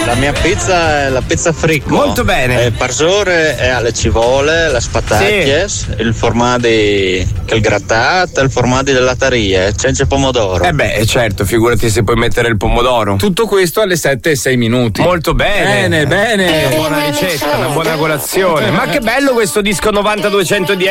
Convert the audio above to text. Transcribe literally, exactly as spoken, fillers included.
La mia pizza è la pizza fricco. Molto bene. Il parsore è alle civole, le spatacchie, sì. Il formaggio che il grattato, il formaggio della taria, senza pomodoro. Eh beh, certo, figurati se puoi mettere il pomodoro. Tutto questo alle sette e sei minuti. Molto bene. Bene, bene. Una buona ricetta, una buona colazione. Ma che bello questo disco novanta duecentodieci.